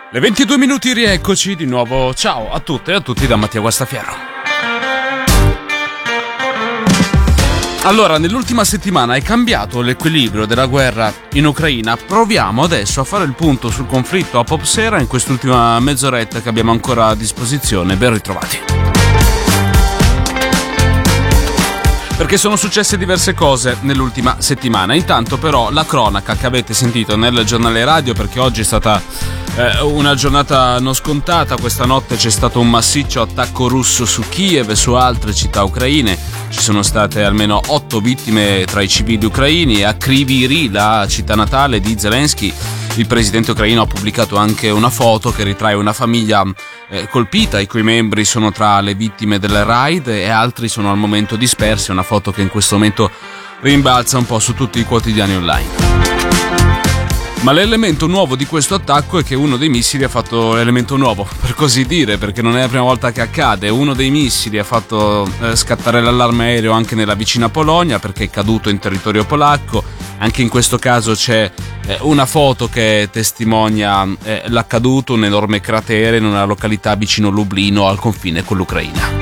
Le 22 minuti, rieccoci di nuovo. Ciao a tutte e a tutti da Mattia Guastafiero. Allora, nell'ultima settimana è cambiato l'equilibrio della guerra in Ucraina. Proviamo adesso a fare il punto sul conflitto a Popsera in quest'ultima mezz'oretta che abbiamo ancora a disposizione. Ben ritrovati. Perché sono successe diverse cose nell'ultima settimana. Intanto però la cronaca che avete sentito nel giornale radio, perché oggi è stata una giornata non scontata. Questa notte c'è stato un massiccio attacco russo su Kiev e su altre città ucraine. Ci sono state almeno 8 vittime tra i civili ucraini. A Kryvyi Rih, la città natale di Zelensky, il presidente ucraino ha pubblicato anche una foto che ritrae una famiglia colpita, i cui membri sono tra le vittime del raid e altri sono al momento dispersi. Una foto che in questo momento rimbalza un po' su tutti i quotidiani online. Ma l'elemento nuovo di questo attacco è che uno dei missili ha fatto l'elemento nuovo, per così dire, perché non è la prima volta che accade. Uno dei missili ha fatto scattare l'allarme aereo anche nella vicina Polonia, perché è caduto in territorio polacco. Anche in questo caso c'è una foto che testimonia l'accaduto, un enorme cratere in una località vicino Lublino, al confine con l'Ucraina.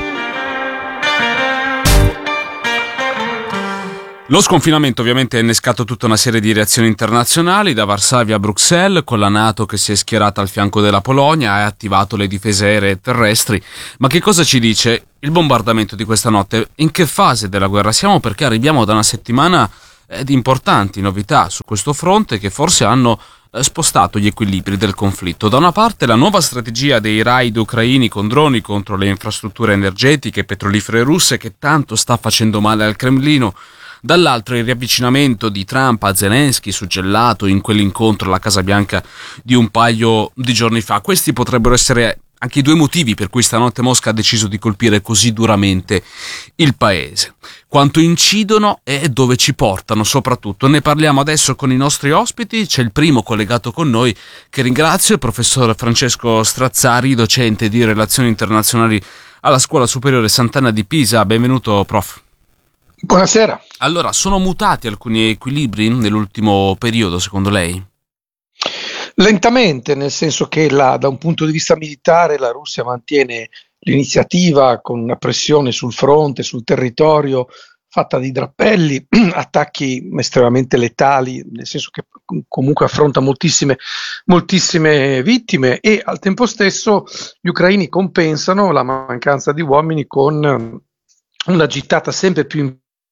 Lo sconfinamento ovviamente ha innescato tutta una serie di reazioni internazionali, da Varsavia a Bruxelles, con la NATO che si è schierata al fianco della Polonia e ha attivato le difese aeree e terrestri. Ma che cosa ci dice il bombardamento di questa notte? In che fase della guerra siamo? Perché arriviamo da una settimana di importanti novità su questo fronte che forse hanno spostato gli equilibri del conflitto. Da una parte la nuova strategia dei raid ucraini con droni contro le infrastrutture energetiche e petrolifere russe, che tanto sta facendo male al Cremlino. Dall'altro il riavvicinamento di Trump a Zelensky, suggellato in quell'incontro alla Casa Bianca di un paio di giorni fa. Questi potrebbero essere anche i due motivi per cui stanotte Mosca ha deciso di colpire così duramente il paese. Quanto incidono e dove ci portano soprattutto. Ne parliamo adesso con i nostri ospiti. C'è il primo collegato con noi, che ringrazio, il professor Francesco Strazzari, docente di Relazioni Internazionali alla Scuola Superiore Sant'Anna di Pisa. Benvenuto, prof. Buonasera. Allora, sono mutati alcuni equilibri nell'ultimo periodo, secondo lei? Lentamente, nel senso che da un punto di vista militare la Russia mantiene l'iniziativa con una pressione sul fronte, sul territorio, fatta di drappelli, attacchi estremamente letali, nel senso che comunque affronta moltissime vittime, e al tempo stesso gli ucraini compensano la mancanza di uomini con una gittata sempre più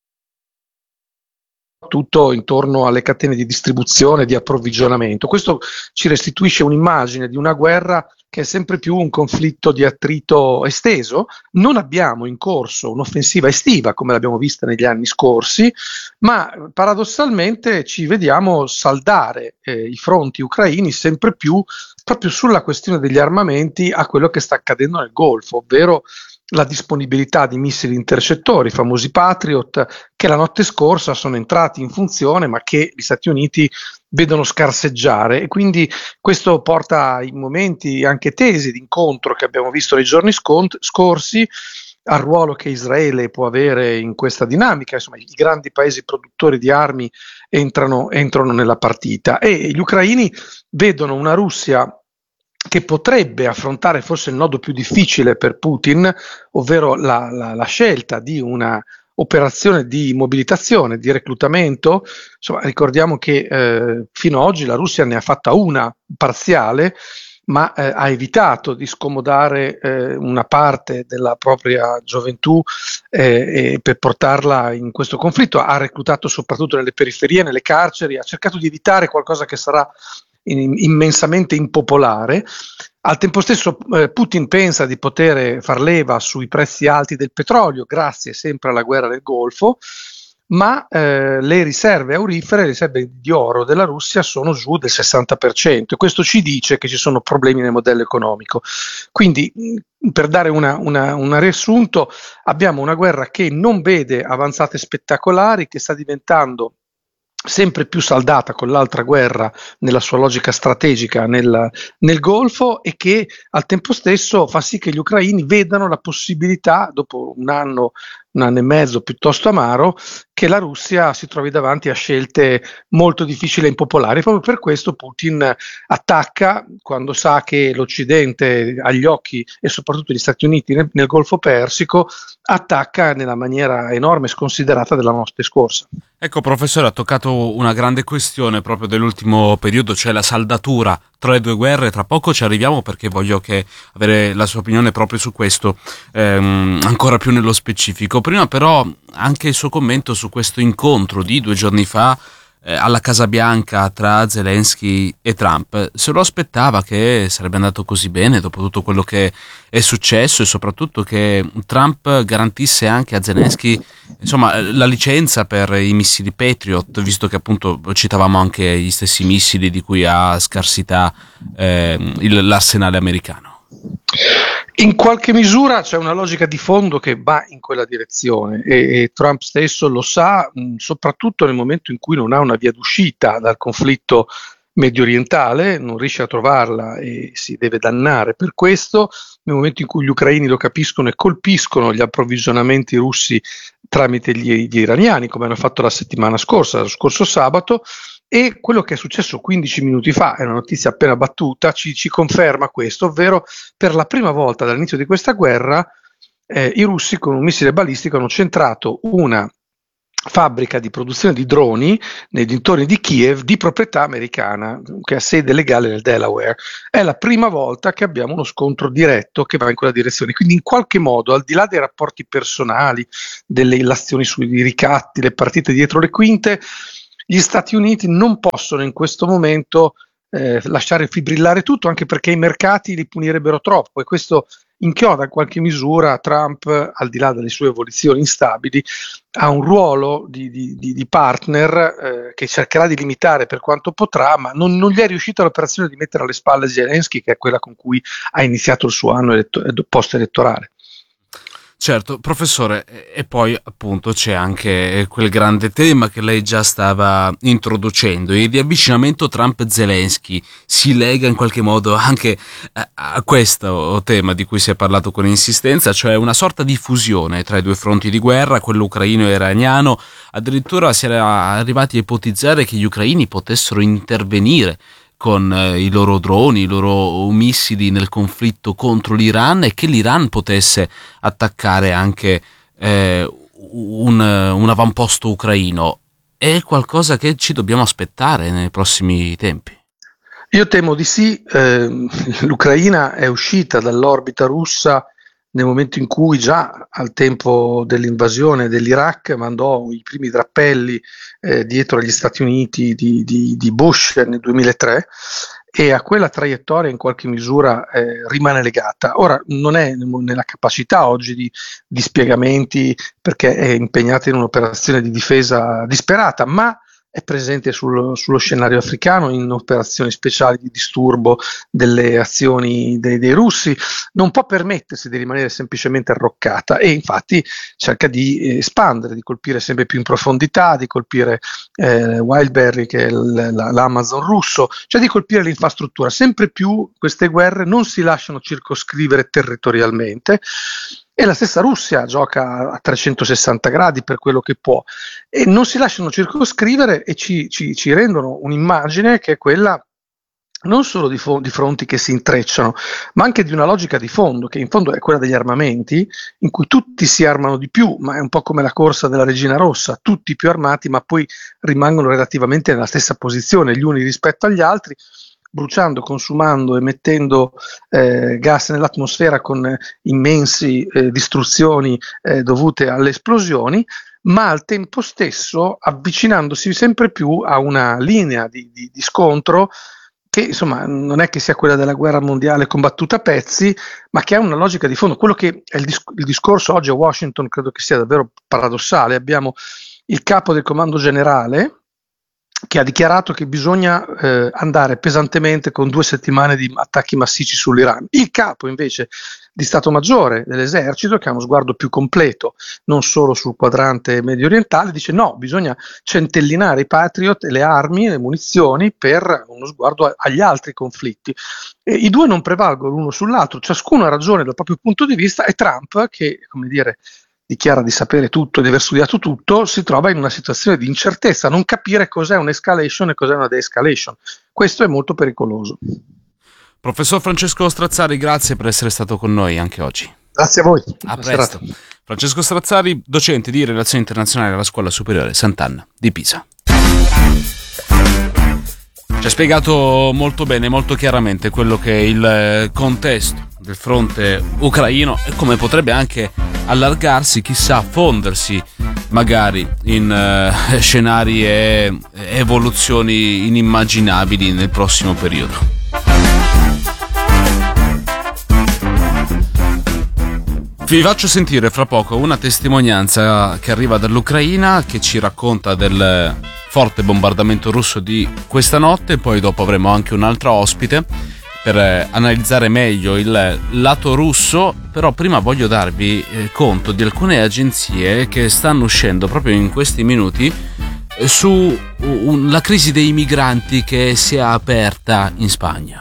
tutto intorno alle catene di distribuzione, di approvvigionamento. Questo ci restituisce un'immagine di una guerra che è sempre più un conflitto di attrito esteso. Non abbiamo in corso un'offensiva estiva come l'abbiamo vista negli anni scorsi, ma paradossalmente ci vediamo saldare i fronti ucraini sempre più proprio sulla questione degli armamenti a quello che sta accadendo nel Golfo, ovvero la disponibilità di missili intercettori, i famosi Patriot, che la notte scorsa sono entrati in funzione ma che gli Stati Uniti vedono scarseggiare, e quindi questo porta in momenti anche tesi di incontro che abbiamo visto nei giorni scorsi al ruolo che Israele può avere in questa dinamica. Insomma, i grandi paesi produttori di armi entrano nella partita, e gli ucraini vedono una Russia che potrebbe affrontare forse il nodo più difficile per Putin, ovvero la scelta di una operazione di mobilitazione, di reclutamento. Insomma, ricordiamo che fino ad oggi la Russia ne ha fatta una parziale, ma ha evitato di scomodare una parte della propria gioventù per portarla in questo conflitto. Ha reclutato soprattutto nelle periferie, nelle carceri, ha cercato di evitare qualcosa che sarà immensamente impopolare. Al tempo stesso Putin pensa di poter far leva sui prezzi alti del petrolio, grazie sempre alla guerra del Golfo, ma le riserve aurifere, le riserve di oro della Russia sono giù del 60%, e questo ci dice che ci sono problemi nel modello economico. Quindi, per dare un riassunto, abbiamo una guerra che non vede avanzate spettacolari, che sta diventando sempre più saldata con l'altra guerra nella sua logica strategica nel Golfo, e che al tempo stesso fa sì che gli ucraini vedano la possibilità, dopo un anno un anno e mezzo piuttosto amaro, che la Russia si trovi davanti a scelte molto difficili e impopolari. Proprio per questo Putin attacca quando sa che l'Occidente ha gli occhi, e soprattutto gli Stati Uniti nel Golfo Persico, attacca nella maniera enorme e sconsiderata della notte scorsa. Ecco, professore, ha toccato una grande questione proprio dell'ultimo periodo, cioè la saldatura tra le due guerre. Tra poco ci arriviamo, perché voglio avere la sua opinione proprio su questo, ancora più nello specifico. Prima però anche il suo commento su questo incontro di 2 giorni fa alla Casa Bianca tra Zelensky e Trump. Se lo aspettava che sarebbe andato così bene dopo tutto quello che è successo, e soprattutto che Trump garantisse anche a Zelensky, insomma, la licenza per i missili Patriot, visto che appunto citavamo anche gli stessi missili di cui ha scarsità l'arsenale americano? In qualche misura c'è una logica di fondo che va in quella direzione, e Trump stesso lo sa, soprattutto nel momento in cui non ha una via d'uscita dal conflitto medio orientale, non riesce a trovarla e si deve dannare per questo. Nel momento in cui gli ucraini lo capiscono e colpiscono gli approvvigionamenti russi tramite gli iraniani, come hanno fatto la settimana scorsa, lo scorso sabato. E quello che è successo 15 minuti fa, è una notizia appena battuta, ci conferma questo, ovvero per la prima volta dall'inizio di questa guerra i russi con un missile balistico hanno centrato una fabbrica di produzione di droni nei dintorni di Kiev di proprietà americana, che ha sede legale nel Delaware. È la prima volta che abbiamo uno scontro diretto che va in quella direzione, quindi in qualche modo, al di là dei rapporti personali, delle illazioni sui ricatti, le partite dietro le quinte, gli Stati Uniti non possono in questo momento lasciare fibrillare tutto, anche perché i mercati li punirebbero troppo, e questo inchioda in qualche misura Trump, al di là delle sue evoluzioni instabili, ha un ruolo di partner che cercherà di limitare per quanto potrà, ma non gli è riuscita l'operazione di mettere alle spalle Zelensky, che è quella con cui ha iniziato il suo anno post-elettorale. Certo, professore, e poi appunto c'è anche quel grande tema che lei già stava introducendo, il riavvicinamento Trump-Zelensky si lega in qualche modo anche a questo tema di cui si è parlato con insistenza, cioè una sorta di fusione tra i due fronti di guerra, quello ucraino e iraniano. Addirittura si era arrivati a ipotizzare che gli ucraini potessero intervenire con i loro droni, i loro missili nel conflitto contro l'Iran, e che l'Iran potesse attaccare anche un avamposto ucraino. È qualcosa che ci dobbiamo aspettare nei prossimi tempi? Io temo di sì. L'Ucraina è uscita dall'orbita russa nel momento in cui, già al tempo dell'invasione dell'Iraq, mandò i primi drappelli dietro agli Stati Uniti di Bush nel 2003, e a quella traiettoria in qualche misura rimane legata. Ora non è nella capacità oggi di spiegamenti, perché è impegnata in un'operazione di difesa disperata, ma è presente sullo scenario africano in operazioni speciali di disturbo delle azioni dei russi. Non può permettersi di rimanere semplicemente arroccata, e infatti cerca di espandere, di colpire sempre più in profondità, di colpire Wildberry, che è l'Amazon russo, cioè di colpire l'infrastruttura. Sempre più queste guerre non si lasciano circoscrivere territorialmente, e la stessa Russia gioca a 360 gradi per quello che può, e non si lasciano circoscrivere, e ci rendono un'immagine che è quella non solo di fronti che si intrecciano, ma anche di una logica di fondo, che in fondo è quella degli armamenti, in cui tutti si armano di più, ma è un po' come la corsa della Regina Rossa, tutti più armati, ma poi rimangono relativamente nella stessa posizione gli uni rispetto agli altri, bruciando, consumando, emettendo gas nell'atmosfera con immensi distruzioni dovute alle esplosioni, ma al tempo stesso avvicinandosi sempre più a una linea di scontro che, insomma, non è che sia quella della guerra mondiale combattuta a pezzi, ma che ha una logica di fondo. Quello che è il discorso oggi a Washington credo che sia davvero paradossale. Abbiamo il capo del comando generale che ha dichiarato che bisogna andare pesantemente con 2 settimane di attacchi massicci sull'Iran. Il capo invece di Stato Maggiore dell'esercito, che ha uno sguardo più completo, non solo sul quadrante medio orientale, dice no, bisogna centellinare i Patriot e le armi, le munizioni, per uno sguardo agli altri conflitti. E i due non prevalgono l'uno sull'altro, ciascuno ha ragione dal proprio punto di vista, e Trump, che, come dire, dichiara di sapere tutto e di aver studiato tutto, si trova in una situazione di incertezza, non capire cos'è un'escalation e cos'è una de-escalation. Questo è molto pericoloso. Professor Francesco Strazzari, grazie per essere stato con noi anche oggi. Grazie a voi. A presto. Francesco Strazzari, docente di Relazioni Internazionali alla Scuola Superiore Sant'Anna di Pisa. Ci ha spiegato molto bene, molto chiaramente quello che è il contesto del fronte ucraino e come potrebbe anche allargarsi, chissà, fondersi magari in scenari e evoluzioni inimmaginabili nel prossimo periodo. Vi faccio sentire fra poco una testimonianza che arriva dall'Ucraina, che ci racconta del forte bombardamento russo di questa notte. Poi dopo avremo anche un altro ospite per analizzare meglio il lato russo. Però prima voglio darvi conto di alcune agenzie che stanno uscendo proprio in questi minuti su la crisi dei migranti che si è aperta in Spagna.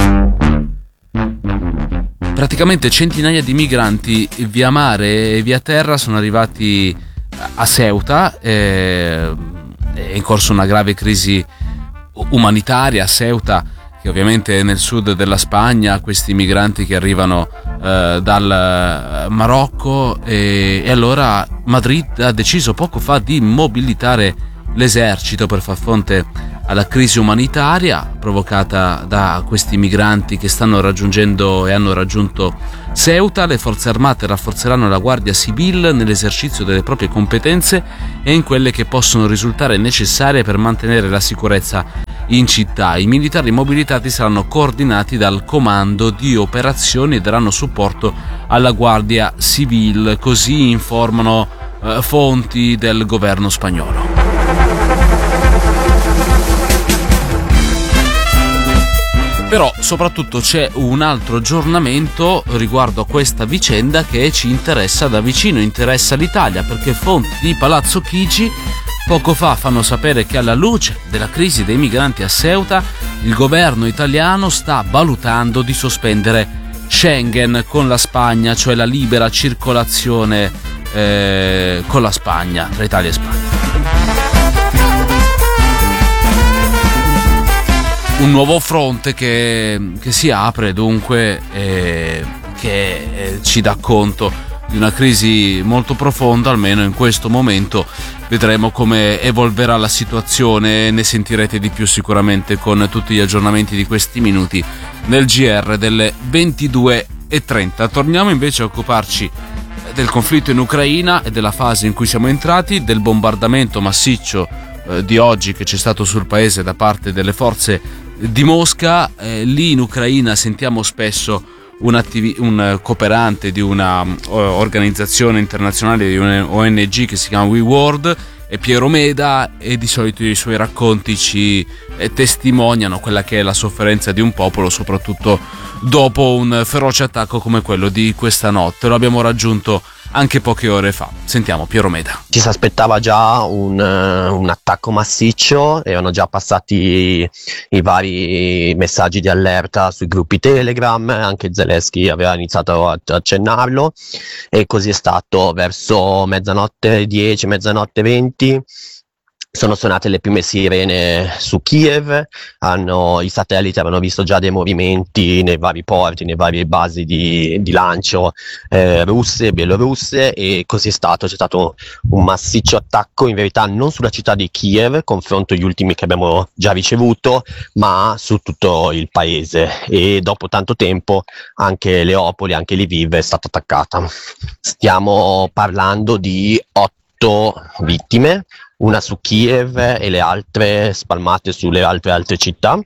Praticamente centinaia di migranti via mare e via terra sono arrivati a Ceuta, è in corso una grave crisi umanitaria a Ceuta, che ovviamente è nel sud della Spagna, questi migranti che arrivano dal Marocco, e allora Madrid ha deciso poco fa di mobilitare l'esercito per far fronte alla crisi umanitaria provocata da questi migranti che stanno raggiungendo e hanno raggiunto Ceuta. Le forze armate rafforzeranno la Guardia Civil nell'esercizio delle proprie competenze e in quelle che possono risultare necessarie per mantenere la sicurezza in città. I militari mobilitati saranno coordinati dal comando di operazioni e daranno supporto alla Guardia Civil, così informano fonti del governo spagnolo. Però soprattutto c'è un altro aggiornamento riguardo a questa vicenda che ci interessa da vicino, interessa l'Italia, perché fonti di Palazzo Chigi poco fa fanno sapere che alla luce della crisi dei migranti a Ceuta il governo italiano sta valutando di sospendere Schengen con la Spagna, cioè la libera circolazione con la Spagna, tra Italia e Spagna. Un nuovo fronte che si apre dunque, che ci dà conto di una crisi molto profonda, almeno in questo momento. Vedremo come evolverà la situazione, ne sentirete di più sicuramente con tutti gli aggiornamenti di questi minuti nel GR delle 22:30. Torniamo invece a occuparci del conflitto in Ucraina e della fase in cui siamo entrati, del bombardamento massiccio di oggi che c'è stato sul paese da parte delle forze di Mosca. Lì in Ucraina sentiamo spesso un cooperante di una organizzazione internazionale, di una ONG che si chiama We World, e Piero Meda, e di solito i suoi racconti ci testimoniano quella che è la sofferenza di un popolo, soprattutto dopo un feroce attacco come quello di questa notte. Lo abbiamo raggiunto anche poche ore fa. Sentiamo Piero Meda. Ci si aspettava già un attacco massiccio, erano già passati i vari messaggi di allerta sui gruppi Telegram, anche Zelensky aveva iniziato a accennarlo, e così è stato. Verso mezzanotte 10, mezzanotte 20 sono suonate le prime sirene su Kiev, i satelliti avevano visto già dei movimenti nei vari porti, nei vari basi di lancio russe e bielorusse, e così è stato. C'è stato un massiccio attacco, in verità non sulla città di Kiev, confronto agli ultimi che abbiamo già ricevuto, ma su tutto il paese, e dopo tanto tempo anche Leopoli, anche Lviv è stata attaccata. Stiamo parlando di 8 vittime, una su Kiev e le altre spalmate sulle altre città,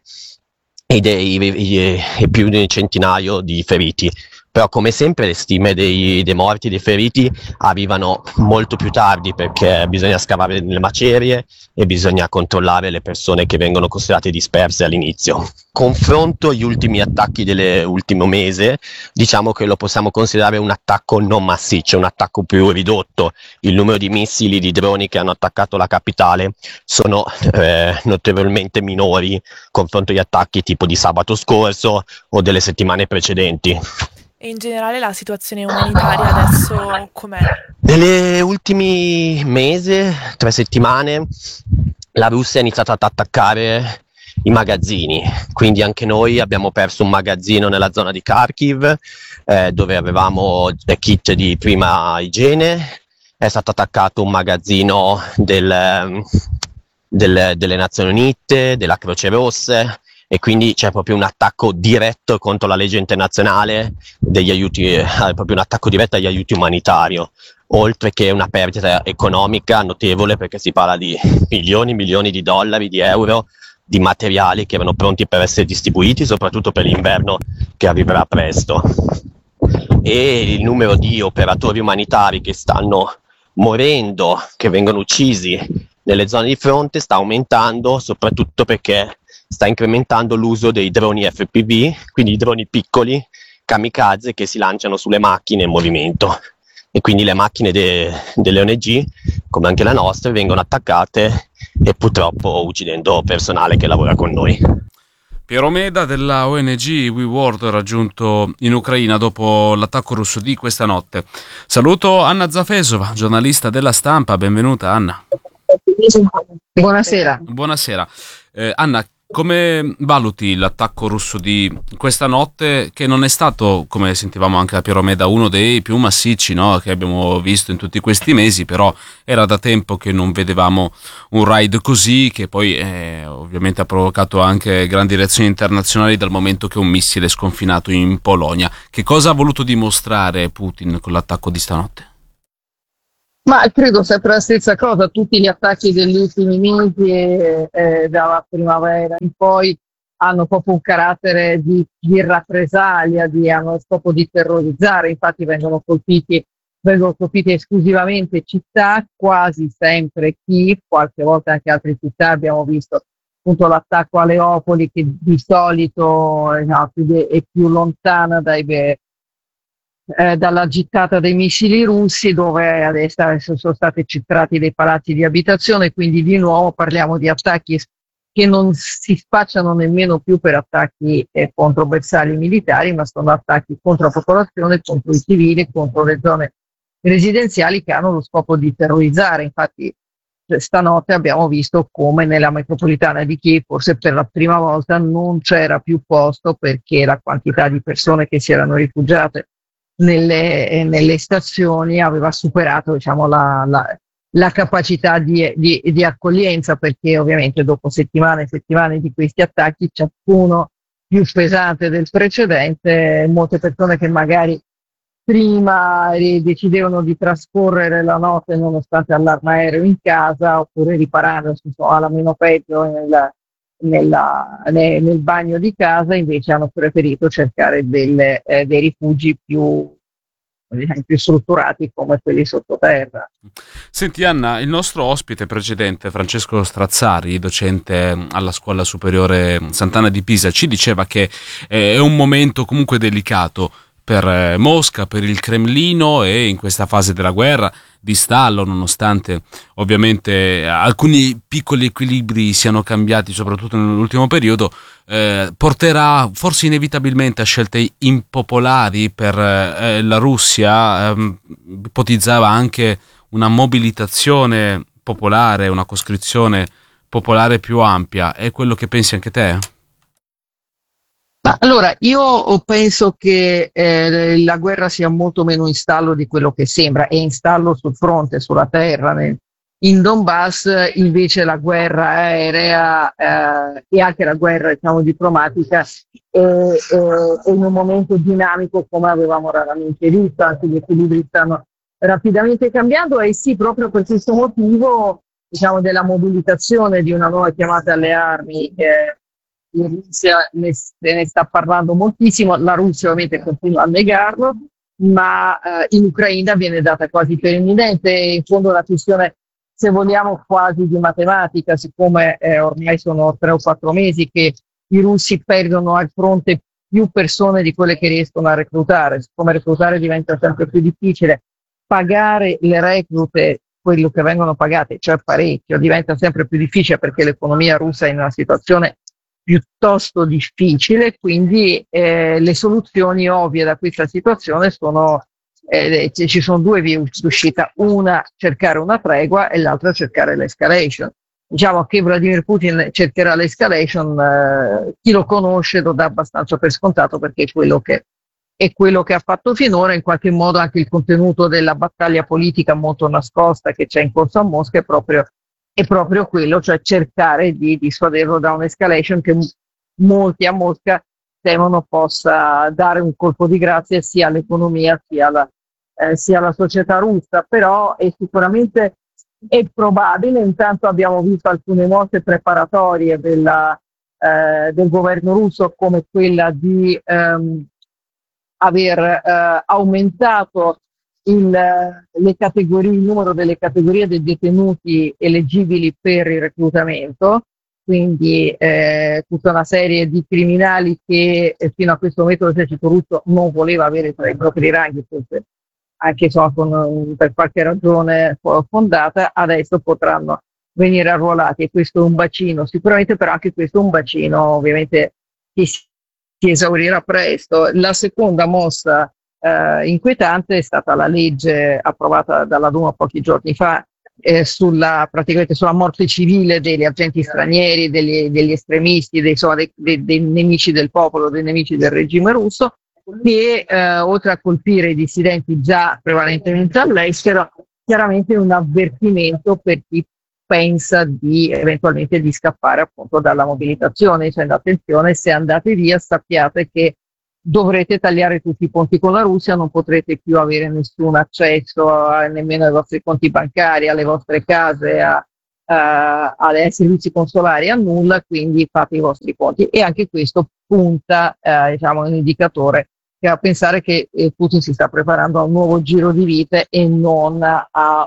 e più di un centinaio di feriti. Però come sempre le stime dei morti e dei feriti arrivano molto più tardi, perché bisogna scavare nelle macerie e bisogna controllare le persone che vengono considerate disperse all'inizio. Confronto gli ultimi attacchi dell'ultimo mese, diciamo che lo possiamo considerare un attacco non massiccio, un attacco più ridotto. Il numero di missili, di droni che hanno attaccato la capitale sono notevolmente minori confronto agli attacchi tipo di sabato scorso o delle settimane precedenti. E in generale la situazione umanitaria adesso com'è? Negli ultimi mesi, 3 settimane, la Russia ha iniziato ad attaccare i magazzini, quindi anche noi abbiamo perso un magazzino nella zona di Kharkiv, dove avevamo kit di prima igiene. È stato attaccato un magazzino delle Nazioni Unite, della Croce Rossa, e quindi c'è proprio un attacco diretto contro la legge internazionale degli aiuti, proprio un attacco diretto agli aiuti umanitari, oltre che una perdita economica notevole, perché si parla di milioni di dollari, di euro, di materiali che erano pronti per essere distribuiti, soprattutto per l'inverno che arriverà presto. E il numero di operatori umanitari che stanno morendo, che vengono uccisi nelle zone di fronte, sta aumentando, soprattutto perché sta incrementando l'uso dei droni FPV, quindi i droni piccoli, kamikaze, che si lanciano sulle macchine in movimento. E quindi le macchine delle ONG, come anche la nostra, vengono attaccate e purtroppo uccidendo personale che lavora con noi. Piero Meda della ONG We World raggiunto in Ucraina dopo l'attacco russo di questa notte. Saluto Anna Zafesova, giornalista della Stampa. Benvenuta Anna. Buonasera. Buonasera. Anna, come valuti l'attacco russo di questa notte, che non è stato, come sentivamo anche da Piero Meda, uno dei più massicci, no, che abbiamo visto in tutti questi mesi, però era da tempo che non vedevamo un raid così, che poi ovviamente ha provocato anche grandi reazioni internazionali dal momento che un missile è sconfinato in Polonia. Che cosa ha voluto dimostrare Putin con l'attacco di stanotte? Ma credo sempre la stessa cosa, tutti gli attacchi degli ultimi mesi dalla primavera in poi hanno proprio un carattere di rappresaglia, hanno lo scopo di terrorizzare, infatti vengono colpite esclusivamente città, quasi sempre Kiev, qualche volta anche altre città. Abbiamo visto appunto l'attacco a Leopoli, che di solito è più lontana dalla gittata dei missili russi, dove adesso sono stati centrati dei palazzi di abitazione, quindi di nuovo parliamo di attacchi che non si spacciano nemmeno più per attacchi contro bersagli militari, ma sono attacchi contro la popolazione, contro i civili, contro le zone residenziali, che hanno lo scopo di terrorizzare. Infatti stanotte abbiamo visto come nella metropolitana di Kiev, forse per la prima volta, non c'era più posto, perché la quantità di persone che si erano rifugiate nelle stazioni aveva superato, diciamo, la capacità di accoglienza, perché ovviamente dopo settimane e settimane di questi attacchi, ciascuno più pesante del precedente, molte persone che magari prima decidevano di trascorrere la notte nonostante allarme aereo in casa, oppure riparando alla meno peggio nel bagno di casa, invece hanno preferito cercare dei rifugi più strutturati, come quelli sottoterra. Senti Anna, il nostro ospite precedente, Francesco Strazzari, docente alla Scuola Superiore Sant'Anna di Pisa, ci diceva che è un momento comunque delicato per Mosca, per il Cremlino, e in questa fase della guerra di stallo, nonostante ovviamente alcuni piccoli equilibri siano cambiati soprattutto nell'ultimo periodo, porterà forse inevitabilmente a scelte impopolari per la Russia. Ipotizzava anche una mobilitazione popolare, una coscrizione popolare più ampia. È quello che pensi anche te? Ma allora, io penso che la guerra sia molto meno in stallo di quello che sembra. È in stallo sul fronte, sulla terra. In Donbass invece la guerra aerea e anche la guerra, diciamo, diplomatica è in un momento dinamico come avevamo raramente visto. Anche gli equilibri stanno rapidamente cambiando, e sì, proprio per questo motivo, diciamo, della mobilitazione di una nuova chiamata alle armi. In Russia se ne sta parlando moltissimo, la Russia ovviamente continua a negarlo, ma in Ucraina viene data quasi per imminente. In fondo la questione, se vogliamo, quasi di matematica, siccome ormai sono 3 o 4 mesi che i russi perdono al fronte più persone di quelle che riescono a reclutare. Siccome reclutare diventa sempre più difficile, pagare le reclute, quello che vengono pagate, cioè parecchio, diventa sempre più difficile, perché l'economia russa è in una situazione piuttosto difficile, quindi le soluzioni ovvie da questa situazione sono, ci sono due vie d'uscita, una cercare una tregua e l'altra cercare l'escalation. Diciamo che Vladimir Putin cercherà l'escalation, chi lo conosce lo dà abbastanza per scontato, perché è quello che ha fatto finora. In qualche modo anche il contenuto della battaglia politica molto nascosta che c'è in corso a Mosca è proprio quello, cioè cercare di dissuaderlo da un'escalation che molti a Mosca temono possa dare un colpo di grazia sia all'economia sia alla società russa, però sicuramente è probabile. Intanto abbiamo visto alcune mosse preparatorie del governo russo, come quella di aver aumentato il numero delle categorie dei detenuti eleggibili per il reclutamento, quindi tutta una serie di criminali che fino a questo momento l'esercito russo non voleva avere tra i propri ranghi, forse anche per qualche ragione fondata, adesso potranno venire arruolati, e questo è un bacino sicuramente, però anche questo è un bacino ovviamente che si esaurirà presto. La seconda mossa inquietante è stata la legge approvata dalla Duma pochi giorni fa praticamente sulla morte civile degli agenti stranieri, degli estremisti, dei nemici del popolo, dei nemici del regime russo, che oltre a colpire i dissidenti già prevalentemente all'estero, chiaramente è un avvertimento per chi pensa eventualmente di scappare appunto dalla mobilitazione, dicendo: attenzione, se andate via sappiate che dovrete tagliare tutti i ponti con la Russia, non potrete più avere nessun accesso nemmeno ai vostri conti bancari, alle vostre case, ai servizi consolari, a nulla, quindi fate i vostri conti. E anche questo punta un indicatore che a pensare che Putin si sta preparando a un nuovo giro di vite e non a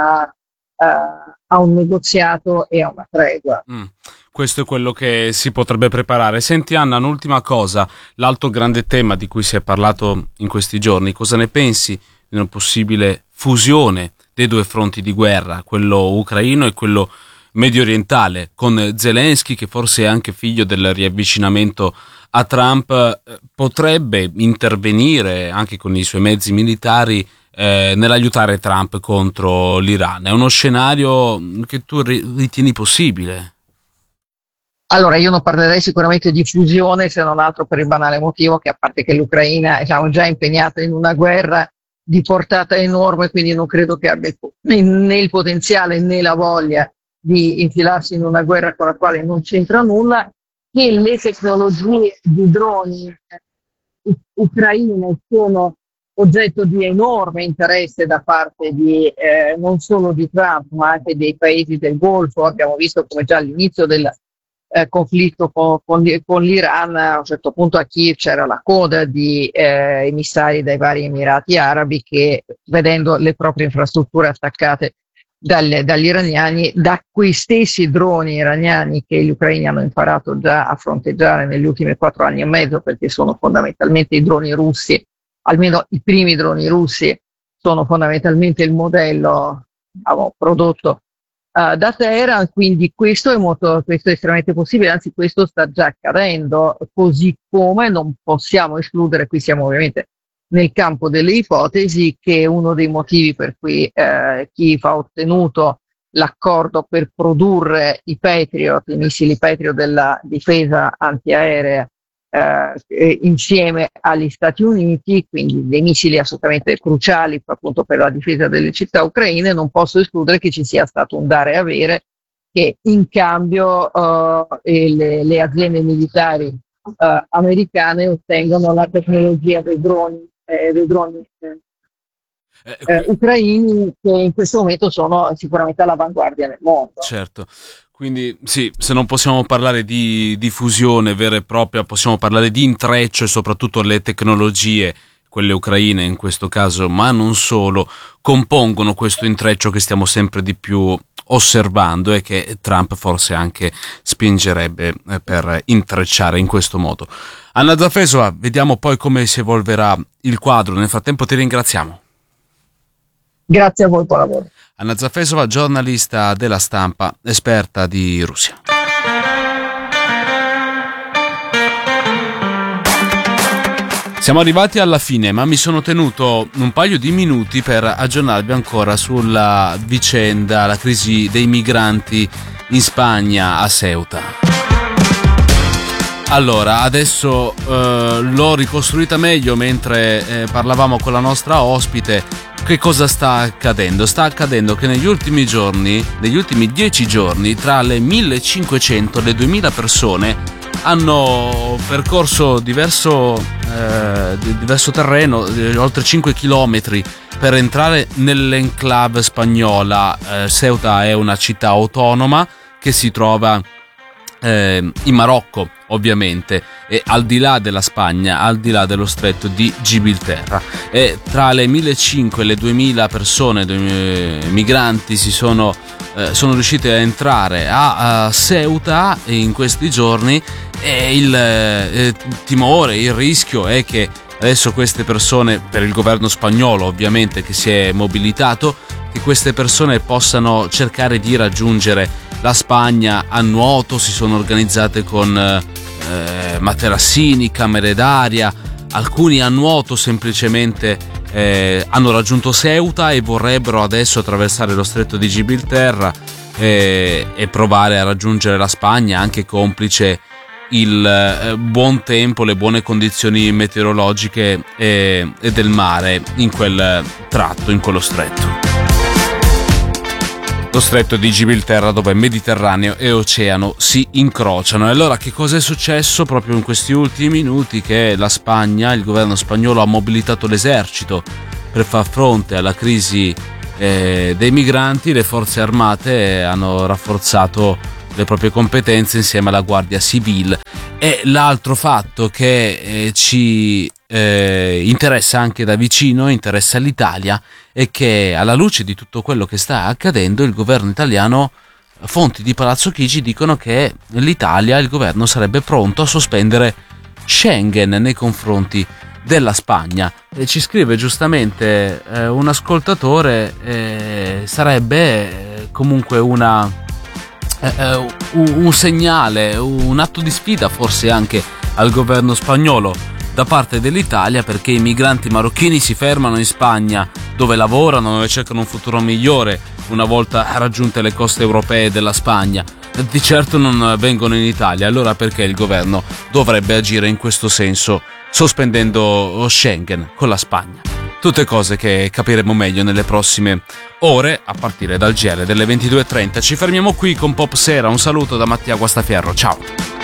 un negoziato e a una tregua. Questo è quello che si potrebbe preparare. Senti Anna, un'ultima cosa, l'altro grande tema di cui si è parlato in questi giorni, cosa ne pensi di una possibile fusione dei due fronti di guerra, quello ucraino e quello medio orientale, con Zelensky, che forse è anche figlio del riavvicinamento a Trump, potrebbe intervenire anche con i suoi mezzi militari nell'aiutare Trump contro l'Iran? È uno scenario che tu ritieni possibile? Allora, io non parlerei sicuramente di fusione, se non altro per il banale motivo che, a parte che l'Ucraina è già impegnata in una guerra di portata enorme, quindi non credo che abbia né il potenziale né la voglia di infilarsi in una guerra con la quale non c'entra nulla, che le tecnologie di droni ucraine sono oggetto di enorme interesse da parte non solo di Trump, ma anche dei paesi del Golfo. Abbiamo visto come già all'inizio del conflitto con l'Iran, a un certo punto a Kiev c'era la coda di emissari dai vari Emirati Arabi che, vedendo le proprie infrastrutture attaccate dagli iraniani, da quei stessi droni iraniani che gli ucraini hanno imparato già a fronteggiare negli ultimi 4 anni e mezzo, perché sono fondamentalmente i droni russi, almeno i primi droni russi sono fondamentalmente il modello prodotto da Teheran, quindi questo è estremamente possibile, anzi questo sta già accadendo, così come non possiamo escludere, qui siamo ovviamente nel campo delle ipotesi, che uno dei motivi per cui Kiev ha ottenuto l'accordo per produrre i Patriot, i missili Patriot della difesa antiaerea, insieme agli Stati Uniti, quindi dei missili assolutamente cruciali appunto per la difesa delle città ucraine, non posso escludere che ci sia stato un dare e avere, che in cambio le aziende militari americane ottengono la tecnologia dei droni ucraini, che in questo momento sono sicuramente all'avanguardia nel mondo. Certo. Quindi sì, se non possiamo parlare di fusione vera e propria, possiamo parlare di intreccio, e soprattutto le tecnologie, quelle ucraine in questo caso, ma non solo, compongono questo intreccio che stiamo sempre di più osservando e che Trump forse anche spingerebbe per intrecciare in questo modo. Anna Zafesova, vediamo poi come si evolverà il quadro. Nel frattempo ti ringraziamo. Grazie a voi, buon lavoro. Anna Zafesova, giornalista della Stampa, esperta di Russia. Siamo arrivati alla fine, ma mi sono tenuto un paio di minuti per aggiornarvi ancora sulla vicenda, la crisi dei migranti in Spagna, a Ceuta. Allora, adesso l'ho ricostruita meglio mentre parlavamo con la nostra ospite. Che cosa sta accadendo? Sta accadendo che negli ultimi 10 giorni, tra le 1500 e le 2000 persone hanno percorso diverso terreno, oltre 5 chilometri, per entrare nell'enclave spagnola. Ceuta è una città autonoma che si trova in Marocco, ovviamente, e al di là della Spagna, al di là dello stretto di Gibilterra. E tra le 1500 e le 2000 persone, migranti, sono riusciti a entrare a Ceuta in questi giorni, e il timore, il rischio è che adesso queste persone, per il governo spagnolo ovviamente che si è mobilitato, che queste persone possano cercare di raggiungere la Spagna a nuoto. Si sono organizzate con materassini, camere d'aria, alcuni a nuoto semplicemente hanno raggiunto Ceuta e vorrebbero adesso attraversare lo stretto di Gibilterra e provare a raggiungere la Spagna, anche complice il buon tempo, le buone condizioni meteorologiche e del mare in quel tratto, in quello stretto. Lo stretto di Gibilterra, dove Mediterraneo e oceano si incrociano. E allora che cosa è successo proprio in questi ultimi minuti? Che la Spagna, il governo spagnolo, ha mobilitato l'esercito per far fronte alla crisi dei migranti. Le forze armate hanno rafforzato le proprie competenze insieme alla Guardia Civile. E l'altro fatto che ci interessa anche da vicino, interessa l'Italia, è che alla luce di tutto quello che sta accadendo, il governo italiano, fonti di Palazzo Chigi dicono che l'Italia, il governo, sarebbe pronto a sospendere Schengen nei confronti della Spagna. E ci scrive giustamente un ascoltatore, sarebbe comunque un segnale, un atto di sfida forse anche al governo spagnolo da parte dell'Italia, perché i migranti marocchini si fermano in Spagna, dove lavorano, dove cercano un futuro migliore una volta raggiunte le coste europee della Spagna. Di certo non vengono in Italia. Allora perché il governo dovrebbe agire in questo senso, sospendendo Schengen con la Spagna? Tutte cose che capiremo meglio nelle prossime ore, a partire dal GR delle 22:30. Ci fermiamo qui con Pop Sera. Un saluto da Mattia Guastaferro, ciao!